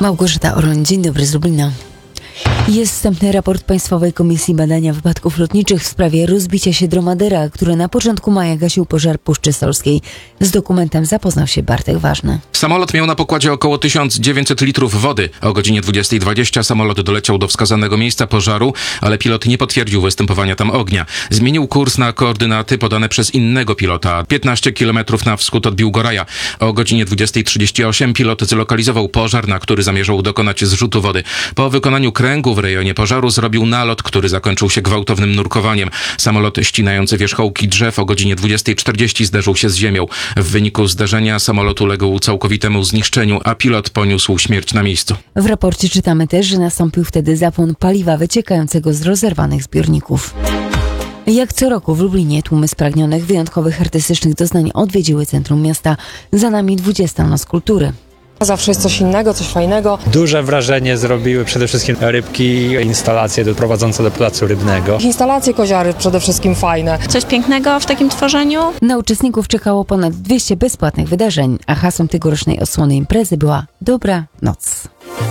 Małgorzata Oroń, dzień dobry z Lublina. Jest wstępny raport Państwowej Komisji Badania Wypadków Lotniczych w sprawie rozbicia się dromadera, który na początku maja gasił pożar Puszczy Solskiej. Z dokumentem zapoznał się Bartek Ważny. Samolot miał na pokładzie około 1900 litrów wody. O godzinie 20:20 samolot doleciał do wskazanego miejsca pożaru, ale pilot nie potwierdził występowania tam ognia. Zmienił kurs na koordynaty podane przez innego pilota. 15 km na wschód od Biłgoraja. O godzinie 20:38 pilot zlokalizował pożar, na który zamierzał dokonać zrzutu wody. Po wykonaniu kręgu w rejonie pożaru zrobił nalot, który zakończył się gwałtownym nurkowaniem. Samolot ścinający wierzchołki drzew o godzinie 20:40 zderzył się z ziemią. W wyniku zdarzenia samolot uległ całkowitemu zniszczeniu, a pilot poniósł śmierć na miejscu. W raporcie czytamy też, że nastąpił wtedy zapłon paliwa wyciekającego z rozerwanych zbiorników. Jak co roku w Lublinie tłumy spragnionych, wyjątkowych artystycznych doznań odwiedziły centrum miasta. Za nami 20. Noc Kultury. Zawsze jest coś innego, coś fajnego. Duże wrażenie zrobiły przede wszystkim rybki, instalacje prowadzące do placu rybnego. Instalacje koziary przede wszystkim fajne. Coś pięknego w takim tworzeniu. Na uczestników czekało ponad 200 bezpłatnych wydarzeń, a hasłem tegorocznej odsłony imprezy była Dobra Noc.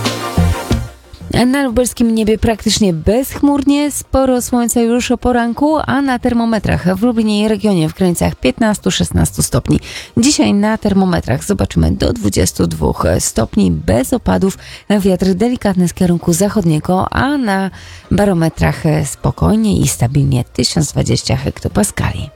Na lubelskim niebie praktycznie bezchmurnie, sporo słońca już o poranku, a na termometrach w Lublinie i regionie w granicach 15-16 stopni. Dzisiaj na termometrach zobaczymy do 22 stopni bez opadów, wiatr delikatny z kierunku zachodniego, a na barometrach spokojnie i stabilnie 1020 hektopaskali.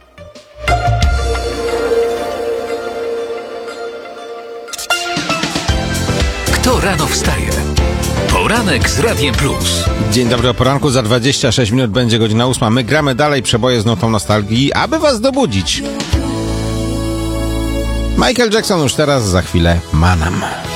Kto rano wstaje? Poranek z Radiem Plus. Dzień dobry, o poranku za 26 minut będzie godzina 8. My gramy dalej przeboje z nutą nostalgii, aby was dobudzić. Michael Jackson już teraz, za chwilę Manam.